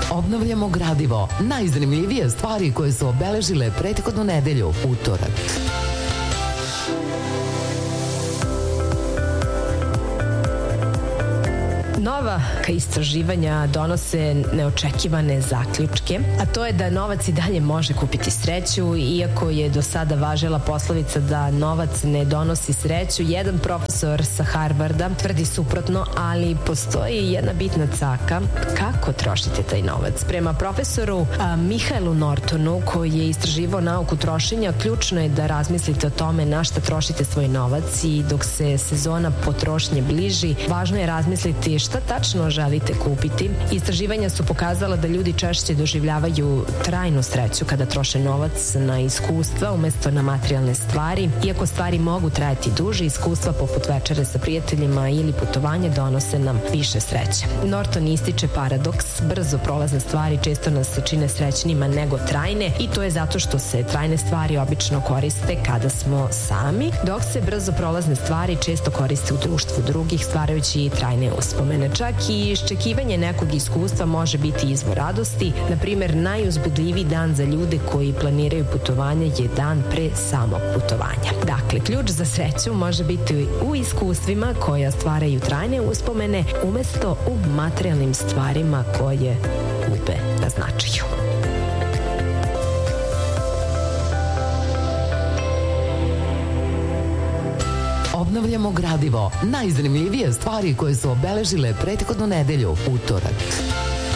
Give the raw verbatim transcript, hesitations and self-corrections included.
Obnavljamo gradivo. Najzanimljivije stvari koje su obeležile prethodnu nedelju, utorak. Nova istraživanja donose neočekivane zaključke, a to je da novac i dalje može kupiti sreću, iako je do sada važila poslovica da novac ne donosi sreću. Jedan profesor sa Harvarda tvrdi suprotno, ali postoji jedna bitna caka kako trošite taj novac. Prema profesoru a, Mihaelu Nortonu, koji je istraživao nauku trošenja, ključno je da razmislite o tome na šta trošite svoj novac i dok se sezona potrošnje bliži, važno je razmisliti šta tačno želite kupiti. Istraživanja su pokazala da ljudi češće doživljavaju trajnu sreću kada troše novac na iskustva umesto na materijalne stvari. Iako stvari mogu trajati duže, iskustva poput večere sa prijateljima ili putovanje donose nam više sreće. Norton ističe paradoks, brzo prolazne stvari često nas čine srećnima nego trajne, i to je zato što se trajne stvari obično koriste kada smo sami, dok se brzo prolazne stvari često koriste u društvu drugih, stvarajući i trajne uspomene. Čak i iščekivanje nekog iskustva može biti izvor radosti. Na primer, najuzbudljiviji dan za ljude koji planiraju putovanje je dan pre samog putovanja. Dakle, ključ za sreću može biti u iskustvima koja stvaraju trajne uspomene umesto u materijalnim stvarima koje gube na značaju. Obnavljamo gradivo. Najzanimljivije stvari koje su obeležile prethodnu nedelju, utorak.